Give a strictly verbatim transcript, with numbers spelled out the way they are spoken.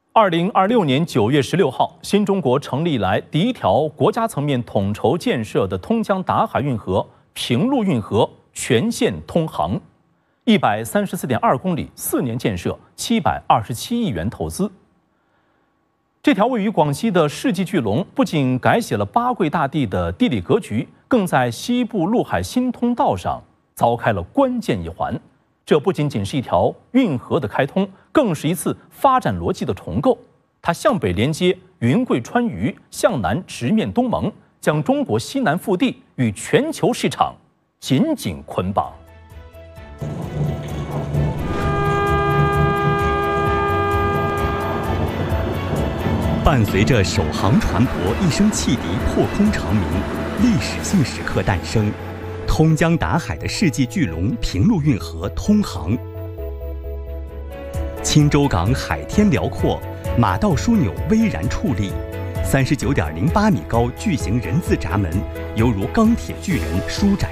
二零二六年九月十六号，新中国成立以来第一条国家层面统筹建设的通江达海运河平陆运河全线通航，一百三十四点二公里，四年建设，七百二十七亿元投资。这条位于广西的世纪巨龙不仅改写了八桂大地的地理格局，更在西部陆海新通道上凿开了关键一环。这不仅仅是一条运河的开通，更是一次发展逻辑的重构。它向北连接云贵川渝，向南直面东盟，将中国西南腹地与全球市场紧紧捆绑。 伴随着首航船舶一声汽笛破空长鸣，历史性时刻诞生。通江达海的世纪巨龙平陆运河通航，青州港海天辽阔，马道枢纽巍然矗立，三十九点零八米高巨型人字闸门犹如钢铁巨人舒展